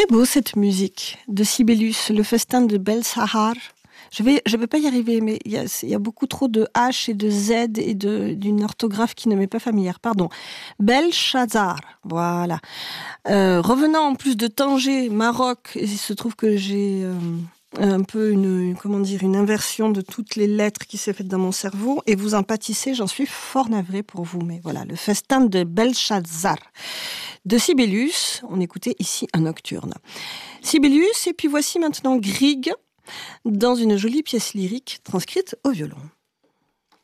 C'est beau cette musique de Sibelius, le festin de Belshazzar. Je vais pas y arriver, mais il y a beaucoup trop de H et de Z et d'une orthographe qui ne m'est pas familière. Pardon. Belshazzar, voilà. Revenant en plus de Tanger, Maroc, il se trouve que j'ai un peu une inversion de toutes les lettres qui s'est faite dans mon cerveau, et vous en pâtissez, j'en suis fort navrée pour vous, mais voilà, le festin de Belshazzar. De Sibelius, on écoutait ici un nocturne. Sibelius, et puis voici maintenant Grieg, dans une jolie pièce lyrique transcrite au violon.